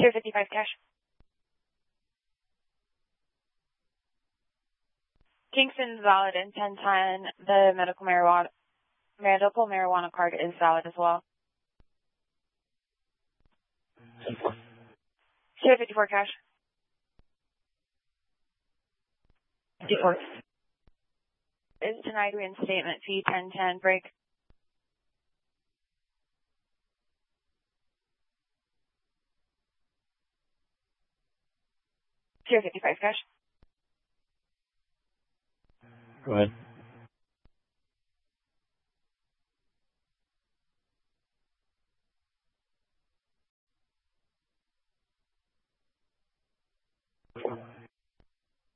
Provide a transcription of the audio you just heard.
255 cash. Kingston's valid in 1010. The medical marijuana card is valid as well. 254 cash. 54. Is denied reinstatement fee 1010 break. 255 cash. Go ahead.